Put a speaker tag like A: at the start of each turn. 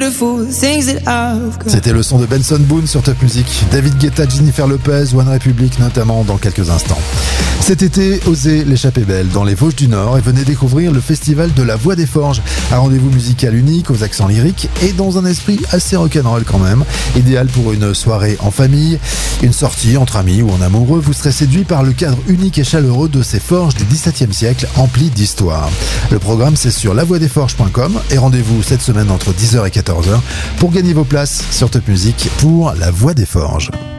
A: beautiful things that I've got.
B: C'était le son de Benson Boone sur Top Music. David Guetta, Jennifer Lopez, One Republic notamment dans quelques instants. Cet été, osez l'échapper belle dans les Vosges du Nord et venez découvrir le festival de la Voix des Forges. Un rendez-vous musical unique aux accents lyriques et dans un esprit assez rock'n'roll quand même. Idéal pour une soirée en famille, une sortie entre amis ou en amoureux. Vous serez séduit par le cadre unique et chaleureux de ces forges du XVIIe siècle emplis d'histoire. Le programme c'est sur lavoidesforges.com et rendez-vous cette semaine entre 10h et 14h pour gagner vos places sur Top Music pour la Voix des Forges.